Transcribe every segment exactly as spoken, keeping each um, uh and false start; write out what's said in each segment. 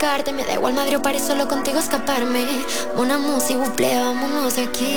buscarte. Me da igual madre o paré solo contigo escaparme. Una música, buple, vámonos de aquí.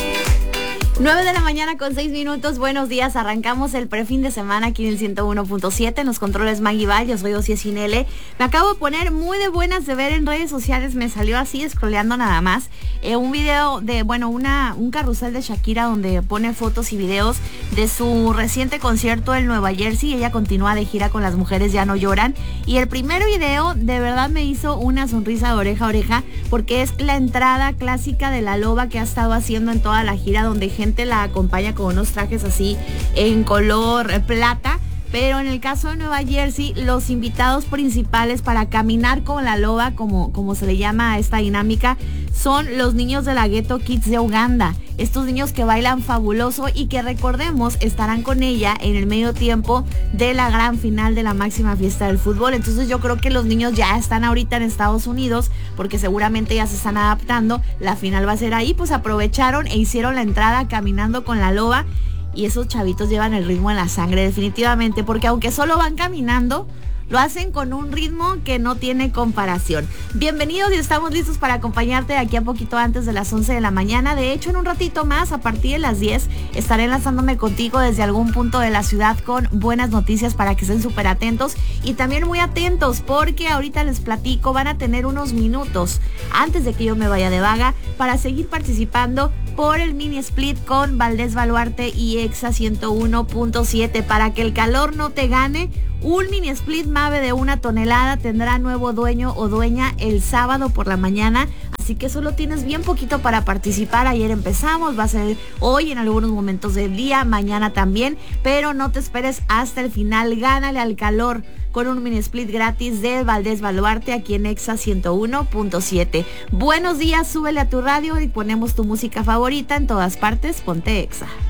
nueve de la mañana con seis minutos, buenos días, arrancamos el prefin de semana aquí en el ciento uno punto siete, en los controles Maggie Val, yo soy Ocié Sinele. Me acabo de poner muy de buenas de ver en redes sociales, me salió así, scrolleando nada más, eh, un video de, bueno, una un carrusel de Shakira donde pone fotos y videos de su reciente concierto en Nueva Jersey. Ella continúa de gira con Las Mujeres Ya No Lloran, y el primer video de verdad me hizo una sonrisa de oreja a oreja, porque es la entrada clásica de la loba que ha estado haciendo en toda la gira, donde gente la acompaña con unos trajes así en color plata, pero en el caso de Nueva Jersey, los invitados principales para caminar con la loba, como, como se le llama a esta dinámica, son los niños de la Ghetto Kids de Uganda. Estos niños que bailan fabuloso y que, recordemos, estarán con ella en el medio tiempo de la gran final de la máxima fiesta del fútbol. Entonces yo creo que los niños ya están ahorita en Estados Unidos, porque seguramente ya se están adaptando. La final va a ser ahí, pues aprovecharon e hicieron la entrada caminando con la loba. Y esos chavitos llevan el ritmo en la sangre definitivamente, porque aunque solo van caminando, lo hacen con un ritmo que no tiene comparación. Bienvenidos y estamos listos para acompañarte de aquí a poquito antes de las once de la mañana. De hecho, en un ratito más, a partir de las diez, estaré enlazándome contigo desde algún punto de la ciudad con buenas noticias para que estén súper atentos y también muy atentos, porque ahorita les platico, van a tener unos minutos antes de que yo me vaya de vaga para seguir participando por el mini split con Valdés Baluarte y Exa ciento uno punto siete. Para que el calor no te gane, un mini split Mave de una tonelada tendrá nuevo dueño o dueña el sábado por la mañana, así que solo tienes bien poquito para participar. Ayer empezamos, va a ser hoy en algunos momentos del día, mañana también, pero no te esperes hasta el final. Gánale al calor con un mini split gratis de Valdés Baluarte aquí en Exa ciento uno punto siete. Buenos días, súbele a tu radio y ponemos tu música favorita en todas partes. Ponte Exa.